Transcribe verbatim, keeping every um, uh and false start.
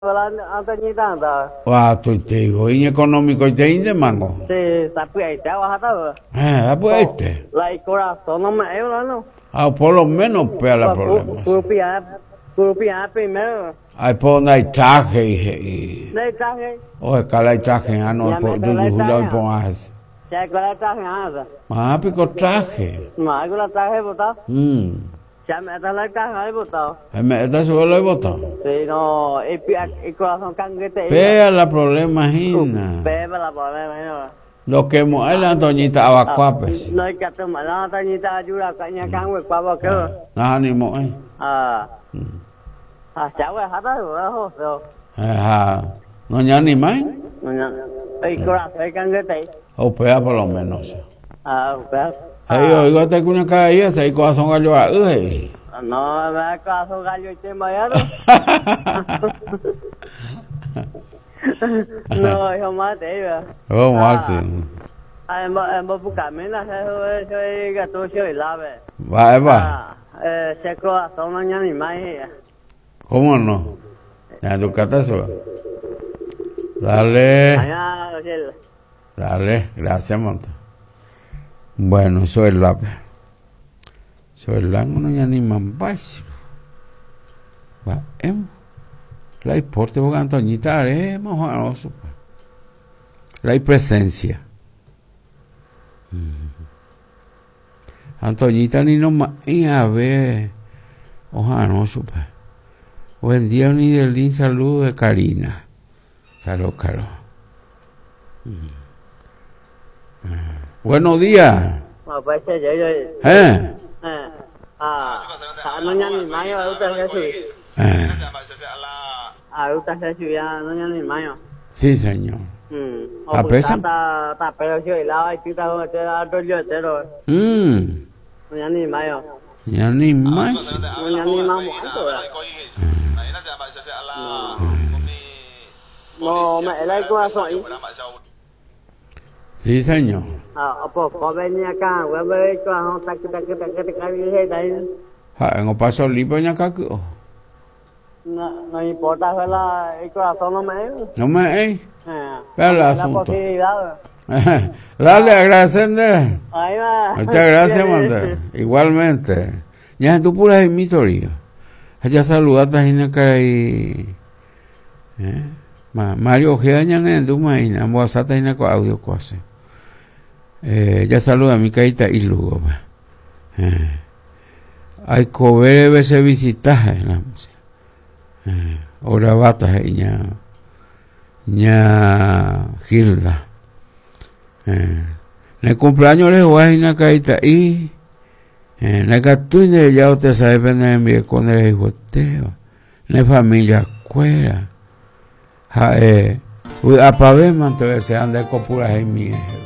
Wah, tu te voy económico y te inde mango. Sí, tapi ahí te vas a estar. Eh, pues este. La y corazón no me habla, ¿no? Ah, por lo menos pea la problema. Curupia, curupia primero. Ay, por no hay traje y. No hay traje. Oye, cala hay traje, ah, no, por yo yo lo impongas. Ya con la traje nada. Ah, pico traje. No, con la traje botado. Hmm. Ya me está la traje ahí botado. Me está solo lo he botado. Sí, no, el el corazón canguete. Pea la problema, Gina. Pea la problema, ¿no? Lo que mo ay la doñita abacuapes. No hay que tomar la doñita ayuda caña cangüe cuavo que. No ni mo ay. Ah. Ah, ya voy a dejar de ver, Ah, no ya ni más. No ya. El corazón canguete. O pea por lo menos. Ah, pea. Ay, oigo te una caída, se corazón gallo a uy. No, me corazón gallo y te mayado. No, hijo más te iba. Oh, mal sí. Ah, en en Bucamina se se gato se lave. Va, va. Eh, se corazón no ya ni más. ¿Cómo no? Ya tu catazo. Dale. Dale, gracias, monta. Bueno, soy la. Soy la no ya ni más. Va, em. La importe vos Antoñita, eh, más la presencia. Antoñita ni no más, y a ver, ojalá no supe. Buen día, ni del link, saludo de Karina. Salud, Caro. Buenos días. ¿Eh? Ah, no ya ni mayo, usted sí. Eh. Ah, usted se subía, no ya ni mayo. Sí, señor. Mm. ¿A pesa? Ta ta pero si la va y tita con este alto yo entero. Mm. No ya ni mayo. Ya ni más. No ya ni más muerto. No, me era el corazón ahí. Sí, señor. Ah, pues, pues venía acá, voy a ver el corazón, taque, taque, taque, taque, taque, Ah, en el paso libre, ya acá. No, no importa, ¿verdad? El corazón no me... No me... Eh. Eh, Vea el la asunto. posibilidad. Dale, agradecende. Ahí va. Muchas gracias, Manda. Igualmente. Ya tú puras en mi torillo. Allá saludaste a Gina Caray. Eh. Mario Ojeda, ya ne, tú imaginas. Vamos a Gina con audio cose. Eh, ya saluda a mi caíta y luego. Eh. Hay que ver veces visitaje la música. Eh. Ahora batas ahí, ya. Ya Gilda. Eh, en el cumpleaños le voy a ir a caíta y en la catuina ya usted sabe vender mi con el hijo de la familia cuera. Eh, a pavé manto se anda con puras en mi